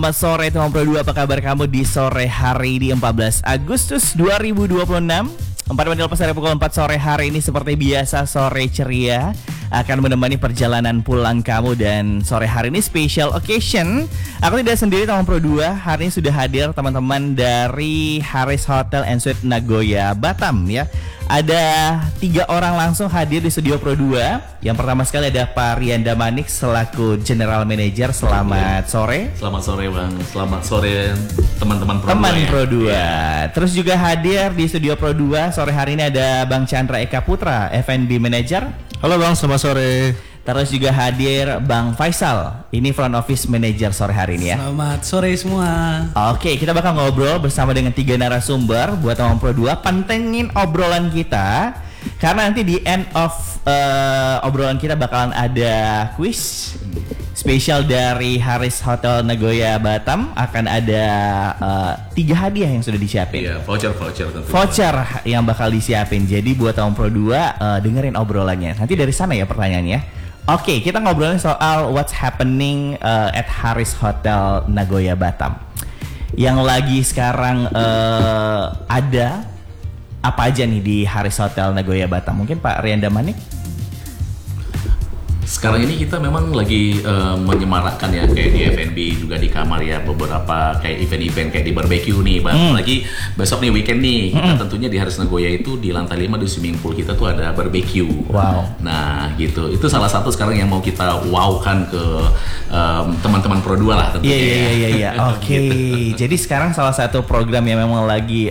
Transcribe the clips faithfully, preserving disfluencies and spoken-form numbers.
Selamat sore teman Pro dua, apa kabar kamu di sore hari di empat belas Agustus dua ribu dua puluh enam? Empat menit lepas dari pukul empat sore hari ini seperti biasa sore ceria akan menemani perjalanan pulang kamu. Dan sore hari ini special occasion. Aku tidak sendiri teman Pro dua, hari ini sudah hadir teman-teman dari Harris Hotel and Suites Nagoya Batam ya. Ada tiga orang langsung hadir di studio Pro dua. Yang pertama sekali ada Pak Rian Damanik selaku General Manager. Selamat sore. Selamat sore Bang. Selamat sore teman-teman Pro Teman dua. Pro dua. Ya. Terus juga hadir di studio Pro dua sore hari ini ada Bang Chandra Eka Putra, F and B Manager. Halo Bang, selamat sore. Terus juga hadir Bang Faisal, ini Front Office Manager sore hari ini ya. Selamat sore semua. Oke, kita bakal ngobrol bersama dengan tiga narasumber. Buat teman Pro dua, pantengin obrolan kita, karena nanti di end of uh, obrolan kita bakalan ada quiz spesial dari Harris Hotel Nagoya Batam. Akan ada uh, tiga hadiah yang sudah disiapin. Iya, voucher-voucher tentunya. Voucher yang bakal disiapin. Jadi buat teman Pro dua, uh, dengerin obrolannya. Nanti dari sana ya pertanyaannya. Oke, kita ngobrolin soal what's happening uh, at Harris Hotel Nagoya Batam. Yang lagi sekarang uh, ada apa aja nih di Harris Hotel Nagoya Batam? Mungkin Pak Rian Damanik? Sekarang ini kita memang lagi uh, menyemarakkan ya, kayak di F and B juga di kamar ya, beberapa kayak event-event kayak di barbecue nih Bang. Hmm. Lagi besok nih weekend nih, kita hmm. tentunya di Harris Nagoya itu di lantai lima di swimming pool kita tuh ada barbecue. Wow. Nah gitu, itu salah satu sekarang yang mau kita wowkan ke um, teman-teman Pro dua lah tentunya. Iya iya iya iya. Oke. Jadi sekarang salah satu program yang memang lagi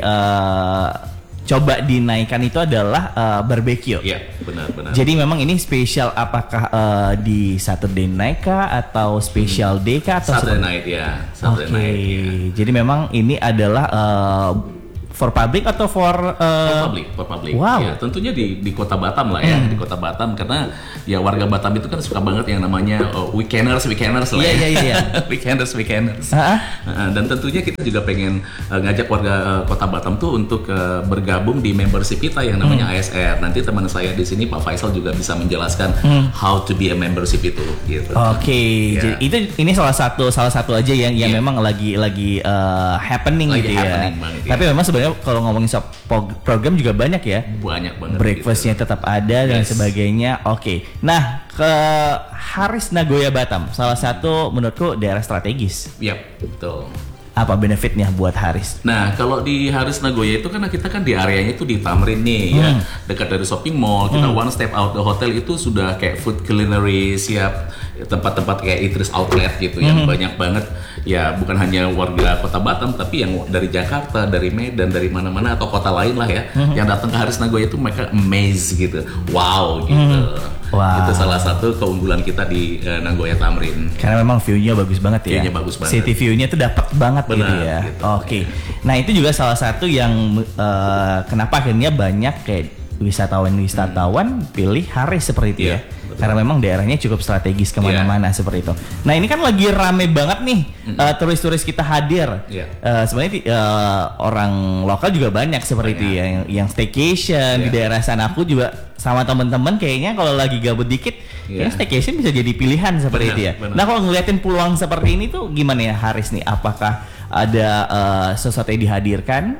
uh, coba dinaikkan itu adalah uh, barbecue. Iya, benar-benar. Jadi memang ini spesial, apakah uh, di Saturday night kah atau special day kah atau Saturday night ya. Saturday Oke. night. Ya. Jadi memang ini adalah uh, for public atau for uh, for public, for public. Wow. Ya, tentunya di di Kota Batam lah ya, hmm. di Kota Batam, karena ya warga Batam itu kan suka banget yang namanya uh, weekenders, weekenders lah. Iya iya iya. weekenders, weekenders. Uh-huh. Uh, dan tentunya kita juga pengen uh, ngajak warga uh, Kota Batam tuh untuk uh, bergabung di membership kita yang namanya hmm. A S R. Nanti teman saya di sini Pak Faisal juga bisa menjelaskan hmm. how to be a membership itu gitu. Oke. Okay. Ya. Jadi itu ini salah satu salah satu aja yang yang yeah. memang lagi lagi uh, happening lagi gitu happening ya. banget, Tapi ya. memang sebenarnya kalau ngomongin soal program juga banyak ya. Banyak banget. Breakfastnya gitu. Tetap ada dan yes. sebagainya. Oke. Okay. Nah, ke Harris Nagoya Batam, salah satu menurutku daerah strategis. Iya, betul. Apa benefitnya buat Harris? Nah, kalau di Harris Nagoya itu kan kita kan di areanya itu di Tamrin nih hmm. ya, dekat dari shopping mall. Kita hmm. one step out the hotel itu sudah kayak food culinary, siap tempat-tempat kayak eateries outlet gitu hmm. yang banyak banget. Ya, bukan hanya warga Kota Batam tapi yang dari Jakarta, dari Medan, dari mana-mana atau kota lain lah ya, hmm. yang datang ke Harris Nagoya itu mereka amazed gitu. Wow gitu. Hmm. Wow. Itu salah satu keunggulan kita di uh, Nagoya Tamrin. Karena memang view-nya bagus banget ya. View-nya bagus banget. City view-nya tuh dapat banget. Benar, gitu ya. gitu. Oke. Okay. Nah, itu juga salah satu yang uh, kenapa akhirnya banyak kayak wisatawan-wisatawan hmm. pilih Harris seperti itu yeah, ya. Betul. Karena memang daerahnya cukup strategis kemana-mana yeah. seperti itu. Nah, ini kan lagi rame banget nih hmm. uh, turis-turis kita hadir. Yeah. Uh, sebenarnya uh, orang lokal juga banyak seperti banyak. itu ya, yang, yang staycation yeah. di daerah sana. Aku juga sama teman-teman kayaknya kalau lagi gabut dikit, yeah. ya staycation bisa jadi pilihan seperti benar, itu ya. Benar. Nah, kalau ngeliatin peluang seperti ini tuh gimana ya Harris nih? Apakah ada uh, sesuatu yang dihadirkan?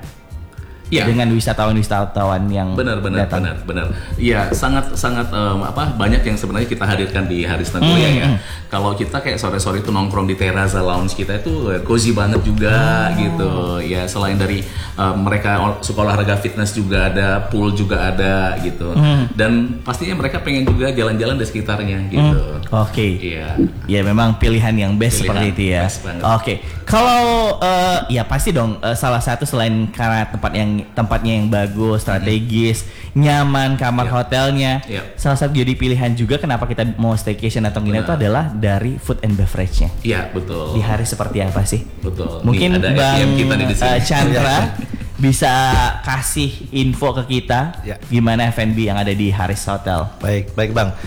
Ya. Dengan wisatawan-wisatawan yang benar-benar datang. benar-benar. Iya, sangat sangat um, apa banyak yang sebenarnya kita hadirkan di Harris Nagoya hmm. ya. Kalau kita kayak sore-sore itu nongkrong di Terraza Lounge kita itu cozy banget juga oh. gitu. Ya, selain dari um, mereka suka olahraga fitness juga ada, pool juga ada gitu. Hmm. Dan pastinya mereka pengen juga jalan-jalan di sekitarnya gitu. Hmm. Oke. Okay. Iya. Ya memang pilihan yang best pilihan seperti itu ya. Oke. Okay. Kalau uh, ya pasti dong uh, salah satu selain karena tempat yang tempatnya yang bagus, strategis, hmm. nyaman, kamar yeah. hotelnya. Yeah. Salah satu jadi pilihan juga kenapa kita mau staycation atau nginep itu adalah dari food and beverage-nya. Iya, yeah, betul. Di hari seperti apa sih? Betul. Mungkin nih, ada Bang kita nih di sini. Uh, Chandra bisa kasih info ke kita yeah. gimana F and B yang ada di Harris Hotel. Baik, baik Bang.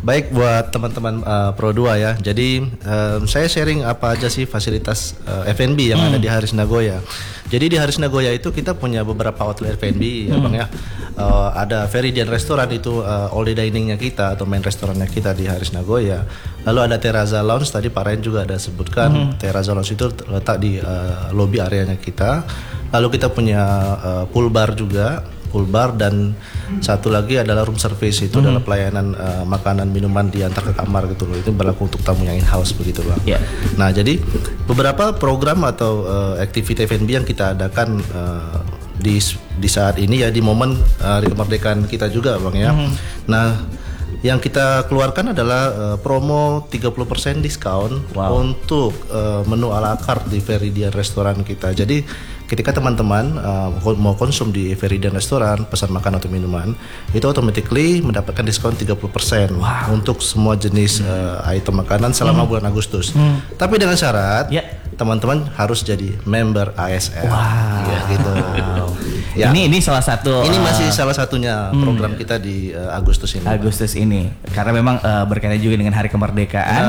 Baik buat teman-teman uh, Pro dua ya. Jadi um, saya sharing apa aja sih fasilitas uh, F and B yang hmm. ada di Haris Nagoya. Jadi di Haris Nagoya itu kita punya beberapa outlet F and B ya hmm. Bang ya. Uh, ada Veridian Restoran itu uh, all day diningnya kita atau main restorannya kita di Haris Nagoya. Lalu ada Terrazza Lounge, tadi Pak Ren juga ada sebutkan. Hmm. Terrazza Lounge itu letak di uh, lobby areanya kita. Lalu kita punya uh, pool bar juga. Pool bar dan satu lagi adalah room service, itu hmm. adalah pelayanan uh, makanan minuman diantar ke kamar gitu loh. Itu berlaku untuk tamu yang in house begitu Bang. Yeah. Nah jadi beberapa program atau uh, activity F and B yang kita adakan uh, di di saat ini ya, di momen uh, hari kemerdekaan kita juga Bang ya. Hmm. Nah yang kita keluarkan adalah uh, promo tiga puluh persen diskon wow. untuk uh, menu ala carte di Veridian Restoran kita. Jadi ketika teman-teman uh, mau konsum di Veridian Restoran, pesan makan atau minuman, itu automatically mendapatkan diskon tiga puluh persen wow. untuk semua jenis hmm. uh, item makanan selama hmm. bulan Agustus. Hmm. Tapi dengan syarat yeah. teman-teman harus jadi member A S L. Wow. Ya, gitu. Ya. Ini ini salah satu. Ini masih uh, salah satunya program hmm. kita di uh, Agustus ini. Agustus ini, karena memang uh, berkaitan juga dengan Hari Kemerdekaan.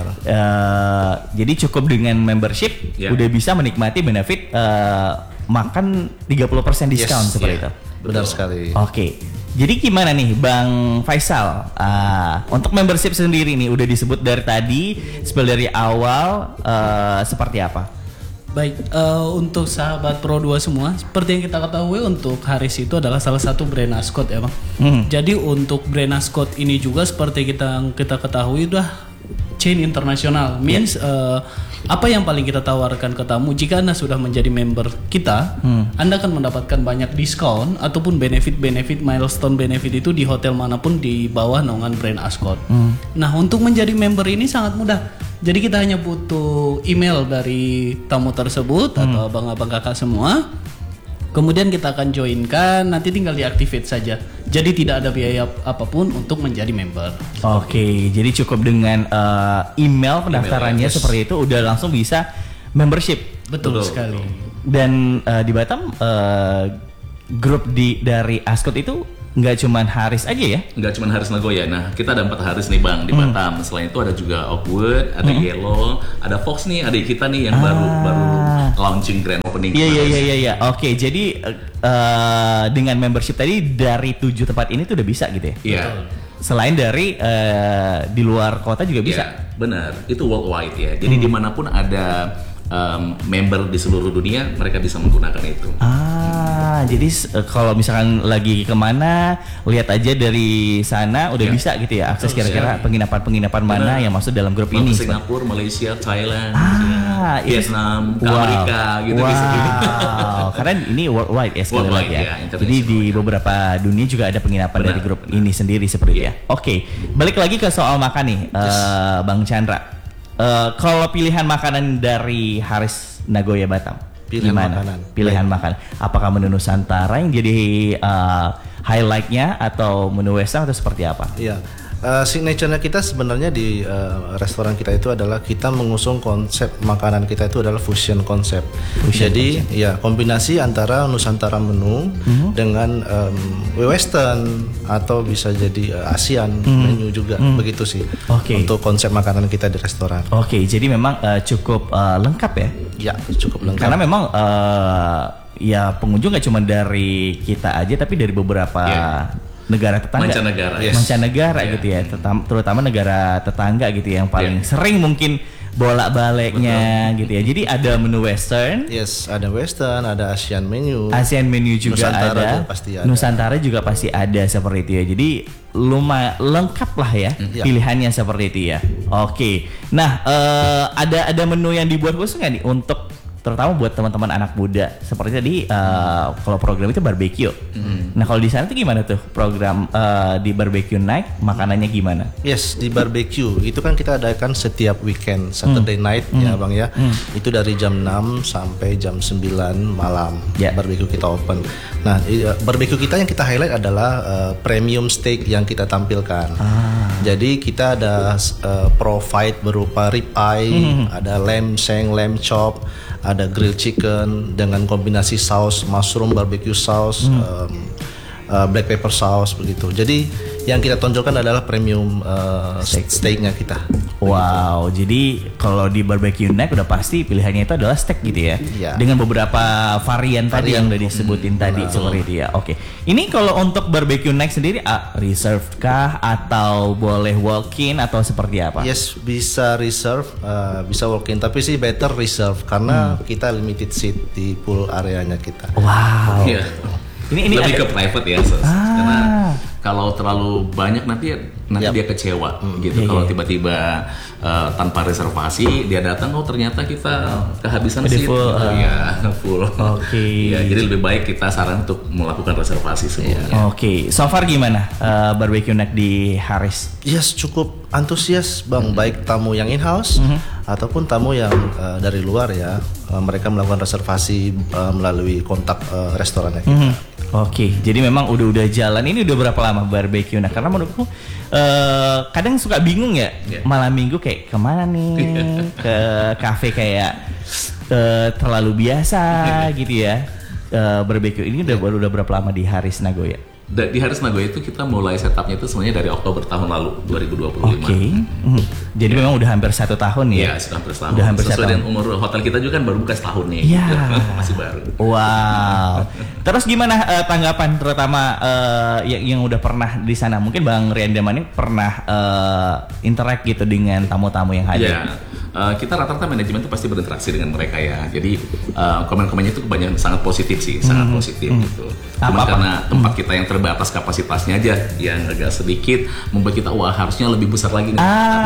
Uh, jadi cukup dengan membership, yeah. udah bisa menikmati benefit uh, makan tiga puluh persen diskon yes, seperti yeah. itu. Benar sekali. Oke. Okay. Jadi gimana nih Bang Faisal, uh, untuk membership sendiri nih udah disebut dari tadi, spill dari awal, uh, seperti apa? Baik, uh, untuk sahabat Pro dua semua, seperti yang kita ketahui untuk Haris itu adalah salah satu brand Ascot ya Bang. Hmm. Jadi untuk brand Ascot ini juga seperti kita kita ketahui udah chain internasional, means yeah. uh, apa yang paling kita tawarkan ke tamu, jika Anda sudah menjadi member kita, hmm. Anda akan mendapatkan banyak diskon ataupun benefit-benefit, milestone benefit itu di hotel manapun di bawah naungan brand Ascot. Hmm. Nah, untuk menjadi member ini sangat mudah. Jadi kita hanya butuh email dari tamu tersebut hmm. atau abang-abang kakak semua. Kemudian kita akan joinkan, nanti tinggal diaktifkan saja. Jadi tidak ada biaya apapun untuk menjadi member. Oke, okay, jadi cukup dengan uh, email pendaftarannya email, yes. seperti itu udah langsung bisa membership. Betul, Betul. sekali. Dan uh, di Batam uh, grup di dari Ascot itu nggak cuman Haris aja ya? Nggak cuman Haris Nagoya. Nah, kita ada empat Haris nih Bang di hmm. Batam. Selain itu ada juga Oakwood, ada hmm. Yellow, ada Fox nih, adik kita nih yang ah. baru baru launching grand opening. Iya iya iya iya. Ya. Oke, jadi uh, dengan membership tadi dari tujuh tempat ini tuh udah bisa gitu ya? Iya. Selain dari uh, di luar kota juga bisa? Ya, benar. Itu worldwide ya. Jadi hmm. dimanapun ada Um, member di seluruh dunia, mereka bisa menggunakan itu. Ah, hmm. jadi uh, kalau misalkan lagi kemana, lihat aja dari sana udah ya. bisa gitu ya, akses kira-kira penginapan-penginapan mana yang masuk dalam grup Mau ini. Singapura, Malaysia, Thailand, ah, ya. Vietnam, wow. Amerika, gitu. Wow. Bisa. Karena ini worldwide ya sekali lagi ya. ya jadi di beberapa dunia juga ada penginapan benar, dari grup benar. ini sendiri seperti yeah. ya. Oke, okay. balik lagi ke soal makan nih, yes. uh, Bang Chandra. Uh, kalau pilihan makanan dari Haris Nagoya Batam, pilihan gimana? Makanan. Pilihan Baik. makanan. Apakah menu Nusantara yang jadi uh, highlightnya atau menu Western atau seperti apa? Iya. Uh, signature-nya kita sebenarnya di uh, restoran kita itu adalah kita mengusung konsep makanan kita itu adalah fusion konsep. Fusion Jadi konsep. ya kombinasi antara Nusantara menu mm-hmm. dengan um, Western atau bisa jadi uh, ASEAN mm-hmm. menu juga mm-hmm. begitu sih. Okay. Untuk konsep makanan kita di restoran. Oke, okay, jadi memang uh, cukup uh, lengkap ya? Ya, cukup lengkap. Karena memang uh, ya pengunjung gak cuma dari kita aja tapi dari beberapa yeah. negara tetangga, mancanegara, yes. mancanegara yeah. gitu ya, terutama negara tetangga gitu ya, yang paling yeah. sering mungkin bolak-baliknya gitu ya. Jadi ada menu Western, yes, ada Western, ada ASEAN menu, ASEAN menu juga Nusantara ada, juga pasti ada, Nusantara juga pasti ada seperti itu ya. Jadi lumayan lengkap lah ya mm, pilihannya yeah. seperti itu ya. Oke, nah uh, ada ada menu yang dibuat khusus nggak nih untuk terutama buat teman-teman anak muda seperti tadi uh, kalau program itu barbecue. Mm. Nah kalau di sana tuh gimana tuh program uh, di barbecue night makanannya gimana? Yes, di barbecue itu kan kita adakan setiap weekend Saturday mm. night mm. ya Bang ya. Mm. Itu dari jam enam sampai jam sembilan malam yeah. barbecue kita open. Nah barbecue kita yang kita highlight adalah uh, premium steak yang kita tampilkan. Ah. Jadi kita ada uh, provide berupa rib eye, mm. ada lamb shank, lamb chop, ada grilled chicken dengan kombinasi saus mushroom barbecue sauce, hmm. um, uh, black pepper sauce begitu. Jadi yang kita tonjolkan adalah premium uh, steak. steaknya kita. Wow, begitu. Jadi kalau di barbecue neck udah pasti pilihannya itu adalah steak gitu ya, ya. Dengan beberapa varian, varian tadi yang udah disebutin hmm, tadi nah, seperti itu ya. Oke, ini kalau untuk barbecue neck sendiri uh, reserve kah atau boleh walk-in atau seperti apa? Yes, bisa reserve, uh, bisa walk-in, tapi sih better reserve karena hmm. kita limited seat di pool areanya kita. Wow. Yeah. Ini, ini lebih ada... ke private ya, Sos. Ah. Karena kalau terlalu banyak nanti nanti yep. dia kecewa hmm. gitu. Yeah, kalau yeah. tiba-tiba uh, tanpa reservasi dia datang, oh ternyata kita kehabisan seat. Full, uh, ya full. Oke. Okay. Ya, jadi lebih baik kita saran untuk melakukan reservasi sebelumnya. Yeah. Oke. Okay. So far gimana uh, barbecue neck di Haris? Yes, cukup antusias Bang, mm-hmm. baik tamu yang in-house mm-hmm. ataupun tamu yang uh, dari luar ya. Uh, mereka melakukan reservasi uh, melalui kontak uh, restorannya kita. Mm-hmm. Oke, jadi memang udah-udah jalan. Ini udah berapa lama barbecue? Nah, karena menurutku uh, kadang suka bingung ya, yeah. malam minggu kayak kemana nih, ke kafe kayak uh, terlalu biasa gitu ya. Uh, barbecue ini udah baru udah berapa lama di Haris Nagoya? Di Haris Nagoya itu kita mulai setupnya itu sebenarnya dari Oktober tahun lalu dua ribu dua puluh lima. Oke. Okay. Hmm. Jadi yeah. memang udah hampir satu tahun ya? Iya, sudah hampir setahun. Udah hampir Sesuai dengan umur hotel kita juga kan baru buka setahun nih. Iya. Masih baru. Wow. Terus gimana uh, tanggapan terutama uh, yang, yang udah pernah di sana? Mungkin Bang Rian Damani pernah uh, interact gitu dengan tamu-tamu yang hadir? Iya. Uh, kita rata-rata manajemen itu pasti berinteraksi dengan mereka ya. Jadi uh, komen-komennya itu kebanyakan sangat positif sih, sangat hmm. positif hmm. gitu. Cuma apa-apa? Karena tempat hmm. kita yang terbatas kapasitasnya aja, yang agak sedikit membuat kita wah harusnya lebih besar lagi nih.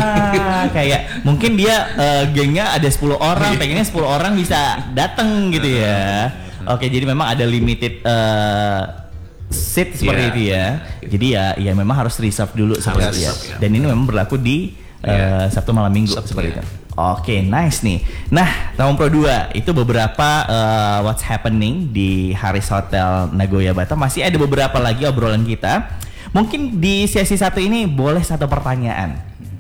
Ah, kayak mungkin dia uh, gengnya ada sepuluh orang, pengennya sepuluh orang bisa datang gitu ya. Oke, jadi memang ada limited uh, seat seperti yeah. itu ya. Jadi ya, ya memang harus reserve dulu seperti itu ya. ya. Dan ini memang berlaku di uh, yeah. Sabtu malam minggu Sabtu, seperti ya. itu. Oke, okay, nice nih. Nah, Tahun Pro dua itu beberapa uh, what's happening di Haris Hotel Nagoya Batam. Masih ada beberapa lagi obrolan kita. Mungkin di sesi satu ini boleh satu pertanyaan.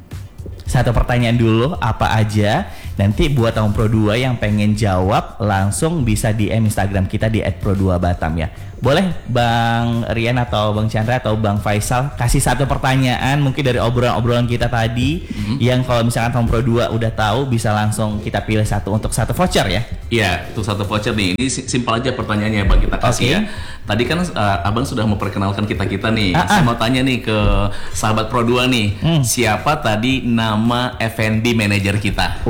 Satu pertanyaan dulu apa aja. Nanti buat Tahun Pro dua yang pengen jawab langsung bisa D M Instagram kita di et pro dua batam ya. Boleh Bang Rian atau Bang Chandra atau Bang Faisal kasih satu pertanyaan mungkin dari obrolan-obrolan kita tadi mm-hmm. yang kalau misalkan Tahun Pro dua udah tahu bisa langsung kita pilih satu untuk satu voucher ya. Iya, untuk satu voucher nih. Ini simpel aja pertanyaannya Bang kita kasih okay. ya. Tadi kan uh, Abang sudah memperkenalkan kita-kita nih. Ah, Saya ah. mau tanya nih ke sahabat Pro dua nih. Hmm. Siapa tadi nama F and B manajer kita?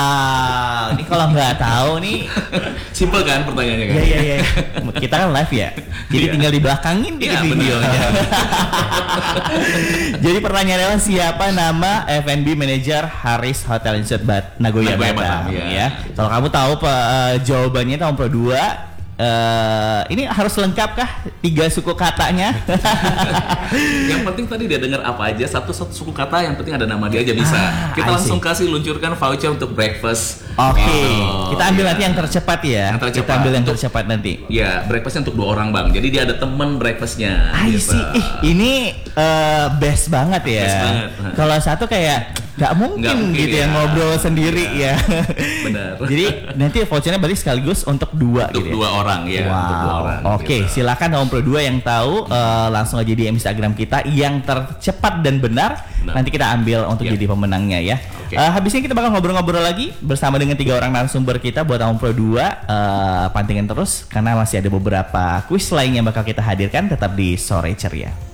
Wow, ini kalau nggak tahu nih simpel kan pertanyaannya kan? Iya iya iya. Kita kan live ya. Jadi yeah. tinggal dibelakangin di yeah, videonya. Jadi pertanyaannya adalah siapa nama F and B manager Haris Hotel Resort Bat Nagoya, Nagoya Batam, Batam ya. ya. Kalau kamu tahu uh, jawabannya Tahun Pro dua Uh, ini harus lengkap kah tiga suku katanya? Yang penting tadi dia dengar apa aja satu satu suku kata, yang penting ada nama dia aja bisa. Ah, kita langsung kasih luncurkan voucher untuk breakfast. Oke, okay. oh, kita ambil yeah. nanti yang tercepat ya. Yang tercepat. Kita ambil yang untuk, tercepat nanti. Ya, breakfastnya untuk dua orang Bang. Jadi dia ada temen breakfastnya. I gitu. see. Ih, ini uh, best banget ya. Best banget. Kalau satu kayak nggak mungkin, nggak mungkin gitu ya, ya ngobrol sendiri ya. ya. Benar. Jadi nanti vouchernya berarti sekaligus untuk dua untuk gitu dua ya. orang ya. Wow. Untuk dua orang. Oke, okay, gitu. Silakan Tahun Pro dua yang tahu uh, langsung aja di Instagram kita yang tercepat dan benar. Benar. Nanti kita ambil untuk yeah. jadi pemenangnya ya. Okay. Uh, habis ini kita bakal ngobrol-ngobrol lagi bersama dengan tiga orang narasumber kita buat Tahun Pro dua. Uh, pantengin terus karena masih ada beberapa kuis lain yang bakal kita hadirkan. Tetap di Sore Ceria.